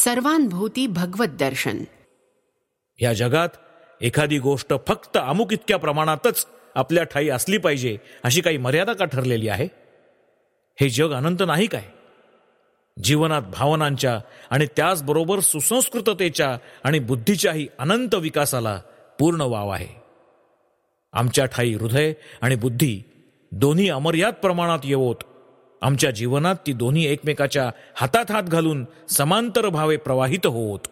सर्वांभूती भगवत दर्शन. या जगात एखादी गोष्ट फक्त अमुक इतक्या प्रमाणातच आपल्या ठाई असली पाहिजे अशी काही मर्यादा का ठरलेली आहे? हे जग अनंत नाही काय? जीवनात भावनांच्या आणि त्याचबरोबर सुसंस्कृततेच्या आणि बुद्धीच्याही अनंत विकासाला पूर्ण वाव आहे. आमच्या ठाई हृदय आणि बुद्धी दोन्ही अमर्याद प्रमाणात येवोत. आमच्या जीवनात ती दोन्ही एकमेकाच्या हातात हात घालून समांतर भावे प्रवाहित होवोत.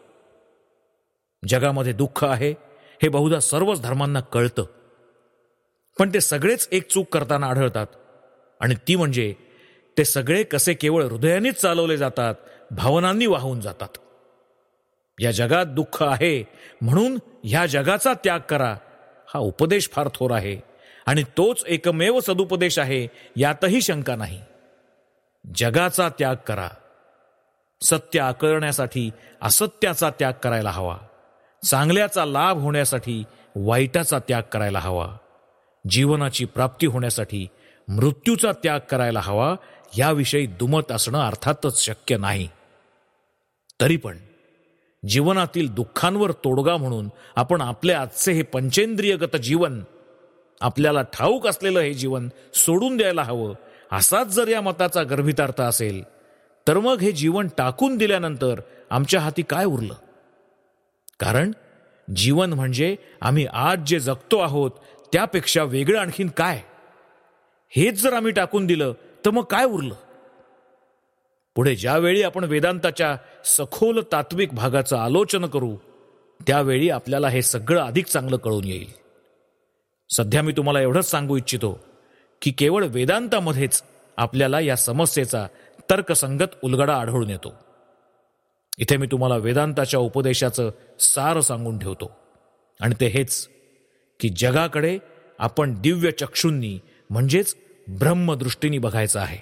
जगामध्ये दुःख आहे हे बहुधा सर्वच धर्मांना कळतं, पण ते सगळेच एक चूक करताना आढळतात, आणि ती म्हणजे ते सगळे कसे केवळ हृदयानेच चालवले जातात, भावनांनी वाहून जातात. या जगात दुःख आहे म्हणून ह्या जगाचा त्याग करा हा उपदेश फार थोर आहे, आणि तोच एकमेव सदुपदेश आहे यातही शंका नाही. जगाचा त्याग करा. सत्य आकळण्यासाठी असत्याचा त्याग करायला हवा. चांगल्याचा लाभ होण्यासाठी वाईटाचा त्याग करायला हवा. जीवनाची प्राप्ती होण्यासाठी मृत्यूचा त्याग करायला हवा. याविषयी दुमत असणं अर्थातच शक्य नाही. तरी पण जीवनातील दुःखांवर तोडगा म्हणून आपण आपले आजचे हे पंचेंद्रियगत जीवन, आपल्याला ठाऊक असलेलं हे जीवन सोडून द्यायला हवं, असाच जर या मताचा गर्भितार्थ असेल तर मग हे जीवन टाकून दिल्यानंतर आमच्या हाती काय उरलं? कारण जीवन म्हणजे आम्ही आज जे जगतो आहोत त्यापेक्षा वेगळं आणखीन काय? हेच जर आम्ही टाकून दिलं तर मग काय उरलं? पुढे ज्यावेळी आपण वेदांताच्या सखोल तात्विक भागाचं आलोचन करू त्यावेळी आपल्याला हे सगळं अधिक चांगलं कळून येईल. सध्या मी तुम्हाला एवढंच सांगू इच्छितो की केवळ वेदांतामध्येच आपल्याला या समस्येचा तर्कसंगत उलगडा आढळून येतो. इथे मी तुम्हाला वेदांताच्या उपदेशाचं सार सांगून ठेवतो, आणि ते हेच की जगाकडे आपण दिव्य चक्षूंनी म्हणजेच ब्रह्मदृष्टीने बघायचं आहे.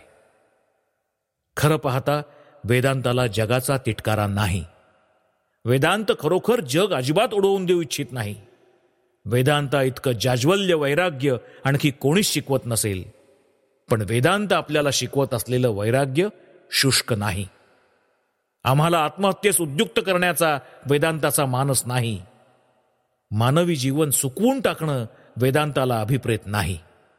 खरं पाहता वेदांताला जगाचा तिटकारा नाही. वेदांत खरोखर जग अजिबात उडवून देऊ इच्छित नाही. वेदांता इतकं जाज्वल्य वैराग्य आणखी कोणीच शिकवत नसेल. पण वेदांत आपल्याला शिकवत असलेलं वैराग्य शुष्क नाही. आम्हाला आत्महत्येस उद्युक्त करण्याचा वेदांताचा मानस नाही. मानवी जीवन सुकवून टाकणं वेदांताला अभिप्रेत नाही.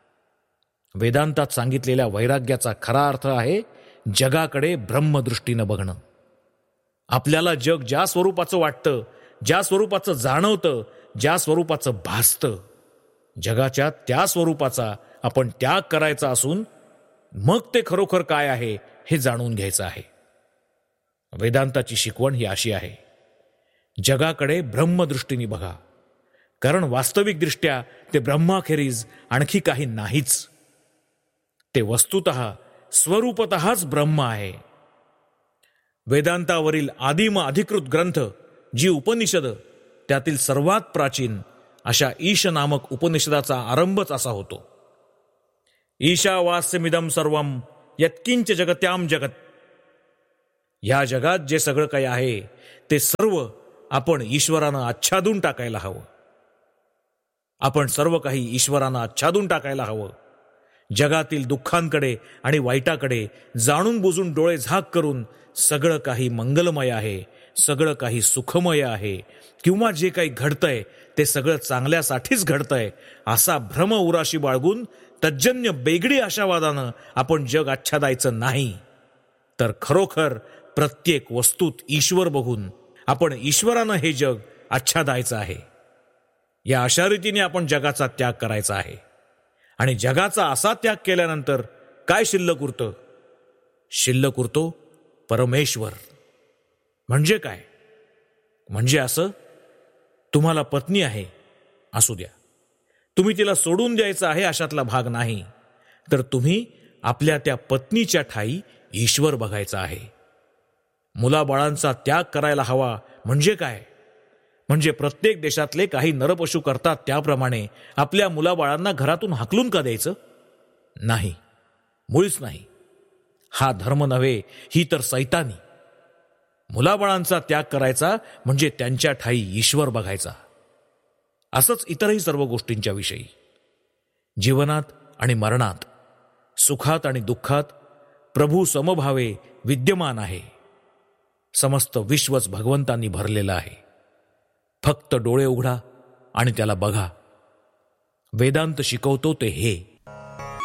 वेदांतात सांगितलेल्या वैराग्याचा खरा अर्थ आहे जगाकडे ब्रह्मदृष्टीनं बघणं. आपल्याला जग ज्या स्वरूपाचं वाटतं, ज्या स्वरूपाचं जाणवतं, ज्या स्वरूपाचं भासतं, जगाच्या त्या स्वरूपाचा आपण त्याग करायचा असून मग ते खरोखर काय आहे हे जाणून घ्यायचं आहे. वेदांताची शिकवण ही अशी आहे, जगाकडे ब्रह्मदृष्टीने बघा, कारण वास्तविकदृष्ट्या ते ब्रह्माखेरीज आणखी काही नाहीच. ते वस्तुतः स्वरूपतःच ब्रह्म आहे. वेदांतावरील आदिम अधिकृत ग्रंथ जी उपनिषद, त्यातील सर्वात प्राचीन अशा ईश नामक उपनिषदाचा आरंभच असा होतो. ईशावास्यमिदं सर्वं यत्किंच जगत्याम जगत. या जगात जे सगळं काही आहे ते सर्व आपण ईश्वरानं आच्छादून टाकायला हवं. आपण सर्व काही ईश्वरानं आच्छादून टाकायला हवं. जगातील दुःखांकडे आणि वाईटाकडे जाणून बुजून डोळे झाक करून सगळं काही मंगलमय आहे, सगळं काही सुखमय आहे, किंवा जे काही घडतंय ते सगळं चांगल्यासाठीच घडतंय असा भ्रम उराशी बाळगून तज्जन्य बेगडी आशावादानं आपण जग आच्छादायचं नाही, तर खरोखर प्रत्येक वस्तूत ईश्वर बघून आपण ईश्वरानं हे जग आच्छादायचं आहे. या अशा रीतीने आपण जगाचा त्याग करायचा आहे. आणि जगाचा असा त्याग केल्यानंतर काय शिल्लक उरतं? शिल्लक उरतो परमेश्वर. म्हणजे काय? म्हणजे असं, तुम्हाला पत्नी आहे असू द्या, तुम्ही तिला सोडून द्यायचं आहे अशातला भाग नाही, तर तुम्ही आपल्या त्या पत्नीच्या ठाई ईश्वर बघायचा आहे. मुलाबाळांचा त्याग करायला हवा म्हणजे काय? म्हणजे प्रत्येक देशातले काही नरपशु करतात त्याप्रमाणे आपल्या मुलाबाळांना घरातून हाकलून का द्यायचं? नाही, मुळीच नाही. हा धर्म नव्हे, ही तर सैतानी. मुलाबाळांचा त्याग करायचा म्हणजे त्यांच्या ठाई ईश्वर बघायचा. असंच इतरही सर्व गोष्टींच्या विषयी. जीवनात आणि मरणात, सुखात आणि दुःखात प्रभू समभावे विद्यमान आहे. समस्त विश्वच भगवंतांनी भरलेलं आहे. फक्त डोळे उघडा आणि त्याला बघा. वेदांत शिकवतो ते हे.